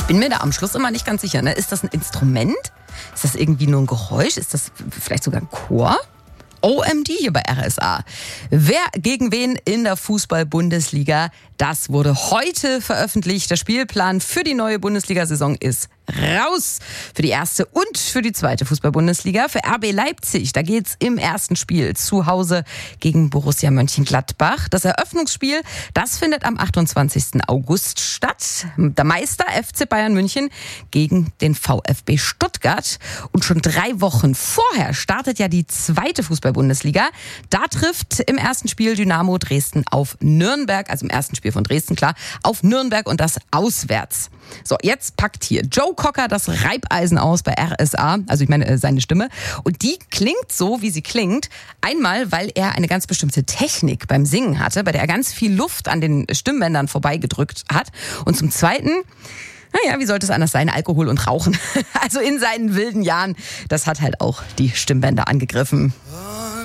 Ich bin mir da am Schluss immer nicht ganz sicher. Ne? Ist das ein Instrument? Ist das irgendwie nur ein Geräusch? Ist das vielleicht sogar ein Chor? OMD hier bei RSA. Wer gegen wen in der Fußball-Bundesliga? Das wurde heute veröffentlicht. Der Spielplan für die neue Bundesliga-Saison ist raus. Für die erste und für die zweite Fußball-Bundesliga. Für RB Leipzig, da geht's im ersten Spiel zu Hause gegen Borussia Mönchengladbach. Das Eröffnungsspiel, das findet am 28. August statt. Der Meister FC Bayern München gegen den VfB Stuttgart. Und schon 3 Wochen vorher startet ja die zweite Fußball-Bundesliga. Da trifft im ersten Spiel Dynamo Dresden auf Nürnberg, also im ersten Spiel von Dresden, klar, auf Nürnberg und das auswärts. So, jetzt packt hier Joe Cocker das Reibeisen aus bei RSA, also ich meine seine Stimme. Und die klingt so, wie sie klingt. Einmal, weil er eine ganz bestimmte Technik beim Singen hatte, bei der er ganz viel Luft an den Stimmbändern vorbeigedrückt hat. Und zum Zweiten, naja, wie sollte es anders sein? Alkohol und Rauchen. Also in seinen wilden Jahren, das hat halt auch die Stimmbänder angegriffen.